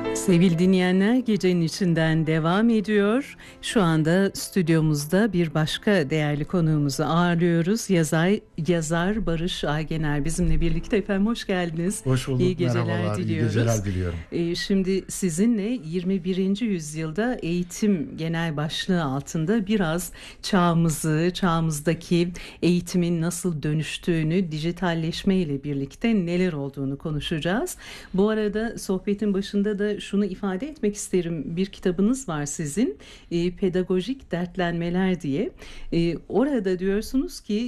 Sevgili dinleyenler, gecenin içinden devam ediyor. Şu anda stüdyomuzda bir başka değerli konuğumuzu ağırlıyoruz. Yazar Barış Aygener bizimle birlikte. Efendim hoş geldiniz. Hoş bulduk, İyi geceler merhabalar, diliyoruz. iyi geceler diliyorum. Şimdi sizinle 21. yüzyılda eğitim genel başlığı altında biraz çağımızdaki eğitimin nasıl dönüştüğünü, dijitalleşme ile birlikte neler olduğunu konuşacağız. Bu arada sohbetin başında da şunu ifade etmek isterim. Bir kitabınız var sizin, Pedagojik Dertlenmeler diye. Orada diyorsunuz ki